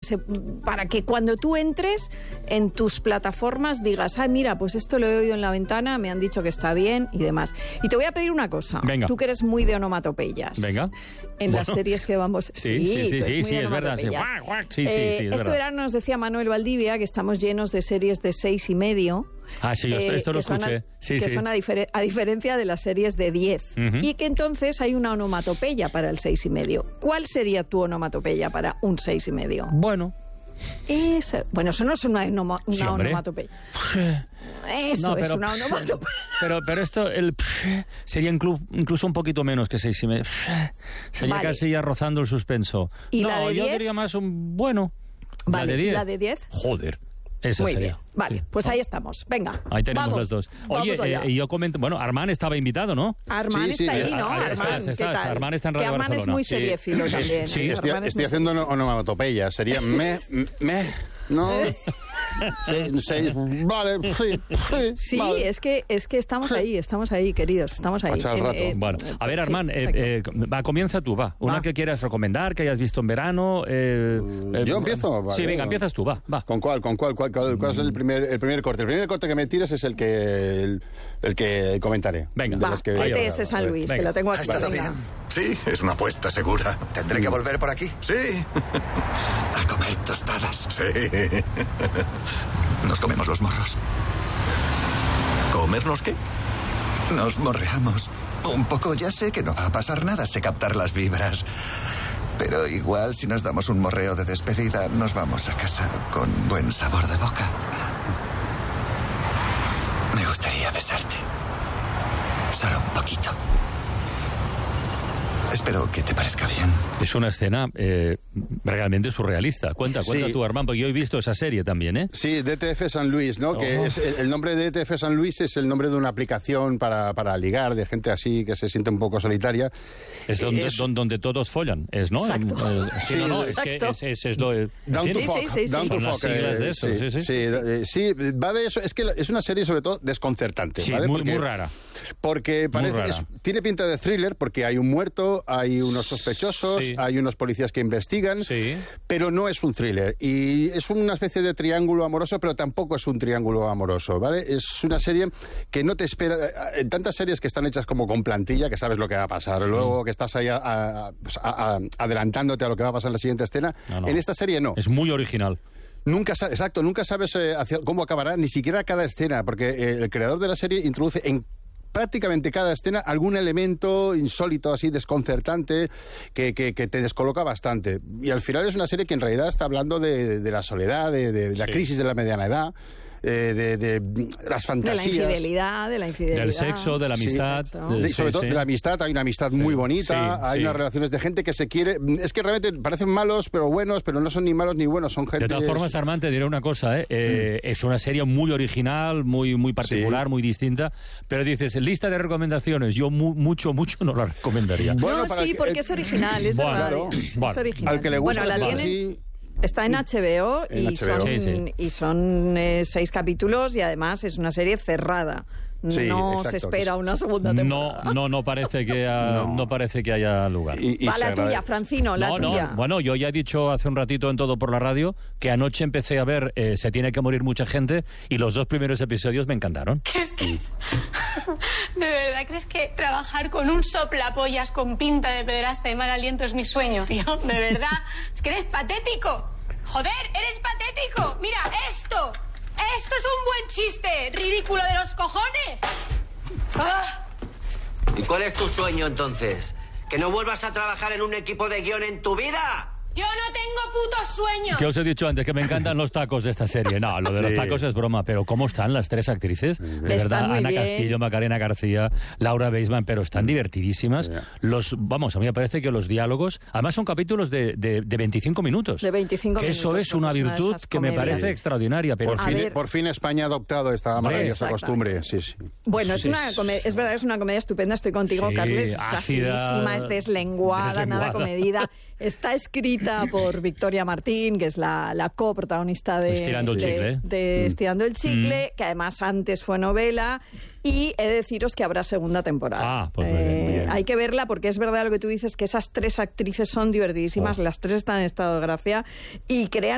para que cuando tú entres en tus plataformas digas, mira, pues esto lo he oído en la ventana, me han dicho que está bien y demás. Y te voy a pedir una cosa. Venga. Tú que eres muy de onomatopeyas. Venga. En las series que vamos... Sí, es verdad. Sí, este verano nos decía Manuel Valdivia que estamos llenos de series de 6,5. Sí, esto lo escuché. Son a diferencia de las series de 10. Y que entonces hay una onomatopeya para el 6,5. ¿Cuál sería tu onomatopeya para un 6,5? Bueno, eso no es una onomatopeya. Eso es una onomatopeya. Pero esto sería incluso un poquito menos que 6,5. Sería casi ya rozando el suspenso. ¿Y la de 10? Yo diría más un bueno. Vale, ¿y la de 10? Joder. Esa muy sería. bien. Vale, pues ahí estamos. Venga. Ahí tenemos las dos. Oye, y yo comento... Bueno, Armán estaba invitado, ¿no? Armán está ahí, ¿no? Armán, ¿qué tal? Armán está en Radio Armán Barcelona. es muy seriéfilo también. Sí, estoy haciendo onomatopeya. Sería ¿no? Vale, sí, vale. es que estamos ahí, queridos, estamos ahí. Bueno, a ver, Armán, comienza tú, va. Una que quieras recomendar, que hayas visto en verano. ¿Yo empiezo? Vale, sí, venga, empiezas tú, va. ¿Con cuál es el primer corte? El primer corte que me tires es el que comentaré. Venga, ETS San Luis, venga. Que lo tengo aquí. ¿Ha estado bien? Sí, es una apuesta segura. ¿Tendré que volver por aquí? Sí. A comer tostadas. Sí. Nos comemos los morros. ¿Comernos qué? Nos morreamos. Un poco, ya sé que no va a pasar nada, sé captar las vibras. Pero igual si nos damos un morreo de despedida, nos vamos a casa con buen sabor de boca. Me gustaría besarte. Solo un poquito. Espero que te parezca bien. Es una escena realmente surrealista. Cuenta tú, Armán, porque yo he visto esa serie también, ¿eh? Sí, DTF San Luis, ¿no? Que es el nombre de DTF San Luis es el nombre de una aplicación para ligar, de gente así que se siente un poco solitaria. Es donde todos follan, ¿es, no? Exacto. Es lo... Down to fuck. Sí, va de eso. Es que es una serie sobre todo desconcertante, sí, ¿vale? muy rara. Porque parece tiene pinta de thriller, porque hay un muerto, hay unos sospechosos, hay unos policías que investigan, pero no es un thriller. Y es una especie de triángulo amoroso, pero tampoco es un triángulo amoroso, ¿vale? Es una serie que no te espera... En tantas series que están hechas como con plantilla, que sabes lo que va a pasar, luego que estás ahí adelantándote a lo que va a pasar en la siguiente escena, en esta serie no. Es muy original. Nunca sabes cómo acabará, ni siquiera cada escena, porque el creador de la serie introduce en prácticamente cada escena algún elemento insólito, así desconcertante, que te descoloca bastante. Y al final es una serie que en realidad está hablando de la soledad, de la crisis de la mediana edad, de las fantasías. De la infidelidad. Del sexo, de la amistad. Sobre todo de la amistad. Hay una amistad muy bonita, hay unas relaciones de gente que se quiere... Es que realmente parecen malos, pero buenos, pero no son ni malos ni buenos, son gente... De todas formas, Armán, te diré una cosa, es una serie muy original, muy particular, muy distinta, pero dices, lista de recomendaciones, yo mucho no la recomendaría. Bueno, porque es original, es verdad. Es original. Al que le gusta la tienen... Está en HBO, y son 6 capítulos y además es una serie cerrada. Se espera una segunda temporada. No parece que haya lugar. Va la tuya, Francino, tuya. Bueno, yo ya he dicho hace un ratito en Todo por la Radio que anoche empecé a ver Se tiene que morir mucha gente y los 2 primeros episodios me encantaron. ¿Crees que... ¿De verdad crees que trabajar con un soplapollas con pinta de pederasta y mal aliento es mi sueño, tío? ¿De verdad? ¿Es que eres patético? ¡Joder, eres patético! ¡Mira, esto! ¡Esto es un buen chiste! ¡Ridículo de los cojones! ¡Ah! ¿Y cuál es tu sueño, entonces? ¿Que no vuelvas a trabajar en un equipo de guión en tu vida? ¡Yo no tengo putos sueños! ¿Qué os he dicho antes? Que me encantan los tacos de esta serie. No, lo de los tacos es broma, pero ¿cómo están las 3 actrices? De verdad, Ana Castillo, Macarena García, Laura Beisman, pero están divertidísima. A mí me parece que los diálogos, además son capítulos de 25 minutos. De 25 que minutos. Eso es una virtud que me parece extraordinaria. Pero por fin España ha adoptado esta maravillosa costumbre. Sí. Bueno, es verdad, es una comedia estupenda, estoy contigo, Carles. Es acidísima, es deslenguada, nada comedida. Está escrita por Victoria Martín, que es la coprotagonista de Estirando el Chicle, que además antes fue novela. Y he de deciros que habrá segunda temporada. Pues muy bien. Hay que verla porque es verdad lo que tú dices, que esas 3 actrices son divertidísimas, las 3 están en estado de gracia y crean